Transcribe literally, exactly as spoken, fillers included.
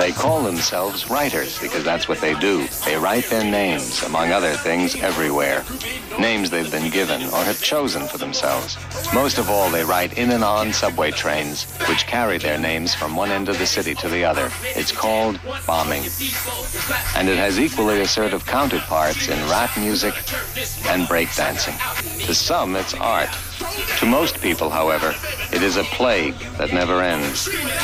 They call themselves writers because that's what they do. They write their names, among other things, everywhere. Names they've been given or have chosen for themselves. Most of all, they write in and on subway trains, which carry their names from one end of the city to the other. It's called bombing. And it has equally assertive counterparts in rap music and breakdancing. To some, it's art. To most people, however, it is a plague that never ends.